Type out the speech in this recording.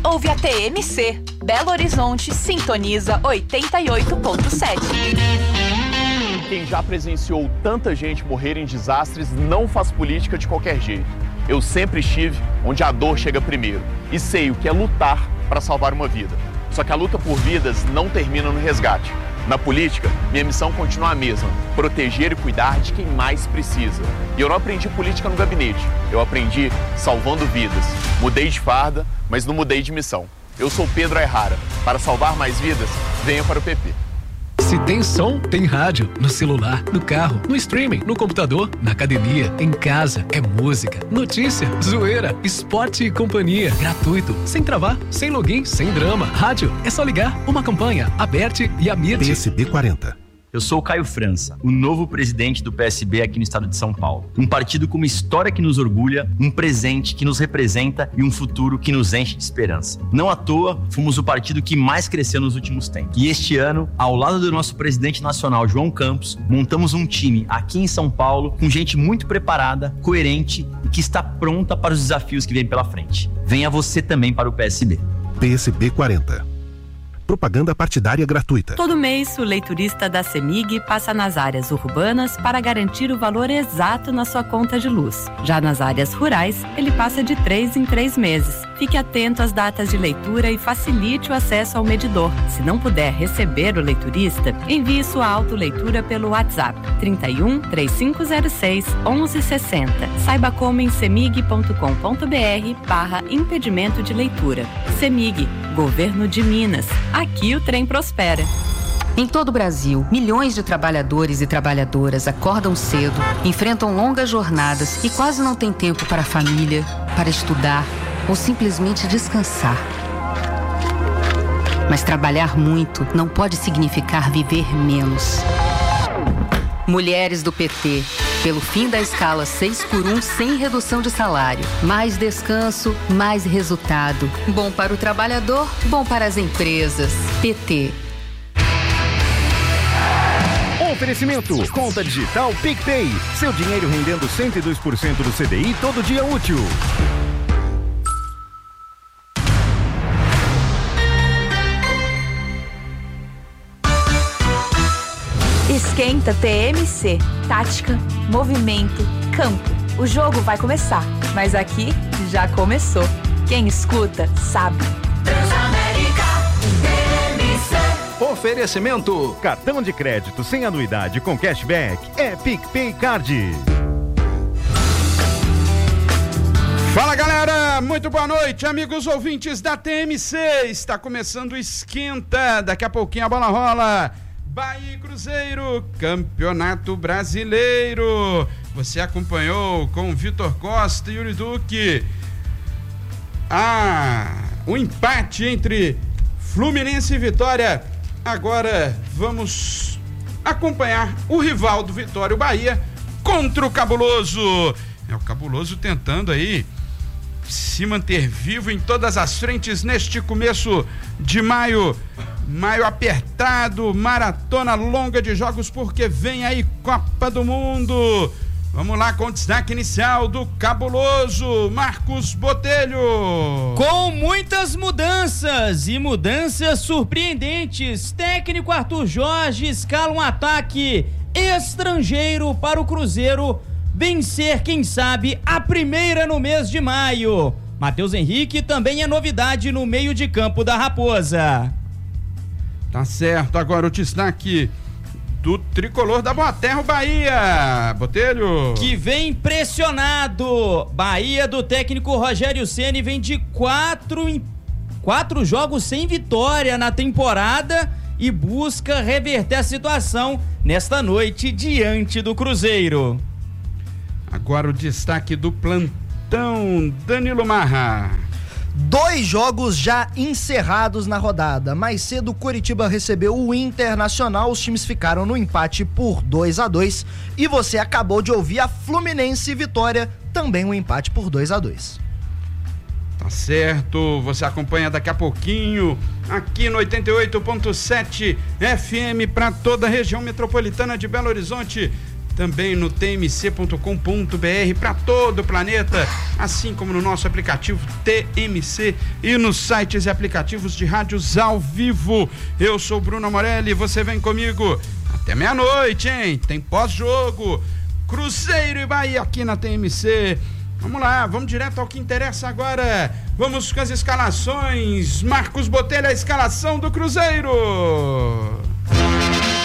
ouve a TMC. Belo Horizonte sintoniza 88.7. Quem já presenciou tanta gente morrer em desastres não faz política de qualquer jeito. Eu sempre estive onde a dor chega primeiro e sei o que é lutar para salvar uma vida. Só que a luta por vidas não termina no resgate. Na política, minha missão continua a mesma: proteger e cuidar de quem mais precisa. E eu não aprendi política no gabinete, eu aprendi salvando vidas. Mudei de farda, mas não mudei de missão. Eu sou Pedro Errara. Para salvar mais vidas, venha para o PP. Se tem som, tem rádio. No celular, no carro, no streaming, no computador, na academia, em casa. É música, notícia, zoeira, esporte e companhia. Gratuito, sem travar, sem login, sem drama. Rádio, é só ligar. Uma campanha, Aberte e Amite. PSB 40. Eu sou o Caio França, o novo presidente do PSB aqui no estado de São Paulo. Um partido com uma história que nos orgulha, um presente que nos representa e um futuro que nos enche de esperança. Não à toa, fomos o partido que mais cresceu nos últimos tempos. E este ano, ao lado do nosso presidente nacional, João Campos, montamos um time aqui em São Paulo com gente muito preparada, coerente e que está pronta para os desafios que vêm pela frente. Venha você também para o PSB. PSB 40. Propaganda partidária gratuita. Todo mês, o leiturista da CEMIG passa nas áreas urbanas para garantir o valor exato na sua conta de luz. Já nas áreas rurais, ele passa de 3 em 3 meses. Fique atento às datas de leitura e facilite o acesso ao medidor. Se não puder receber o leiturista, envie sua autoleitura pelo WhatsApp 31 3506 1160. Saiba como em cemig.com.br/impedimento de leitura. CEMIG, Governo de Minas. Aqui o trem prospera. Em todo o Brasil, milhões de trabalhadores e trabalhadoras acordam cedo, enfrentam longas jornadas e quase não têm tempo para a família, para estudar ou simplesmente descansar. Mas trabalhar muito não pode significar viver menos. Mulheres do PT, pelo fim da escala 6x1 sem redução de salário. Mais descanso, mais resultado. Bom para o trabalhador, bom para as empresas. PT. Oferecimento, conta digital PicPay. Seu dinheiro rendendo 102% do CDI todo dia útil. Esquenta TMC. Tática, movimento, campo. O jogo vai começar, mas aqui já começou. Quem escuta, sabe. Transamérica TMC. Oferecimento, cartão de crédito sem anuidade com cashback é PicPay Card. Fala galera, muito boa noite, amigos ouvintes da TMC. Está começando o Esquenta, daqui a pouquinho a bola rola. Bahia e Cruzeiro, Campeonato Brasileiro. Você acompanhou com o Vitor Costa e Yuri Duque o empate entre Fluminense e Vitória. Agora vamos acompanhar o rival do Vitória, o Bahia, contra o Cabuloso. É o Cabuloso tentando aí se manter vivo em todas as frentes neste começo de maio. Maio apertado, maratona longa de jogos, porque vem aí Copa do Mundo. Vamos lá com o destaque inicial do Cabuloso, Marcos Botelho. Com muitas mudanças e mudanças surpreendentes, técnico Arthur Jorge escala um ataque estrangeiro para o Cruzeiro vencer, quem sabe, a primeira no mês de maio. Matheus Henrique também é novidade no meio de campo da Raposa. Tá certo, agora o destaque do tricolor da Boa Terra, o Bahia, Botelho. Que vem pressionado. Bahia do técnico Rogério Ceni vem de 4 jogos sem vitória na temporada e busca reverter a situação nesta noite diante do Cruzeiro. Agora o destaque do plantão, Danilo Marra. 2 jogos já encerrados na rodada. Mais cedo o Coritiba recebeu o Internacional, os times ficaram no empate por 2-2 e você acabou de ouvir a Fluminense e Vitória, também um empate por 2-2. Tá certo, você acompanha daqui a pouquinho aqui no 88.7 FM para toda a região metropolitana de Belo Horizonte, também no tmc.com.br para todo o planeta, assim como no nosso aplicativo TMC e nos sites e aplicativos de rádios ao vivo. Eu sou Bruno Morelli, você vem comigo até meia-noite, hein? Tem pós-jogo, Cruzeiro e Bahia aqui na TMC. Vamos lá, vamos direto ao que interessa agora. Vamos com as escalações. Marcos Botelho, a escalação do Cruzeiro.